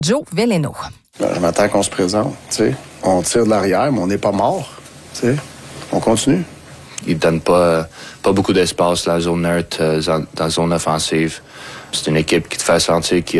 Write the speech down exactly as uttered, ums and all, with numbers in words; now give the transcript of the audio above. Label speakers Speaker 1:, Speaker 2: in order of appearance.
Speaker 1: Joe Veleno.
Speaker 2: Je m'attends qu'on se présente, tu sais. On tire de l'arrière, mais on n'est pas mort, tu sais. On continue.
Speaker 3: Ils ne donnent pas, pas beaucoup d'espace dans la zone neutre, dans la zone offensive. C'est une équipe qui te fait sentir qu'il